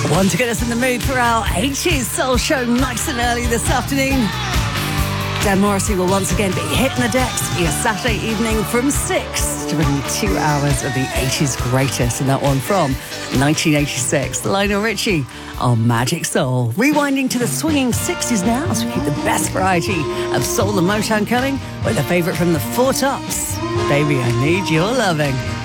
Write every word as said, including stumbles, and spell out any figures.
One to get us in the mood for our eighties soul show nice and early this afternoon. Dan Morrissey will once again be hitting the decks for your Saturday evening from six to bring you two hours of the eighties greatest, and that one from nineteen eighty-six. Lionel Richie on Magic Soul. Rewinding to the swinging sixties now as we keep the best variety of soul and Motown coming with a favourite from the Four Tops. Baby, I Need Your Loving.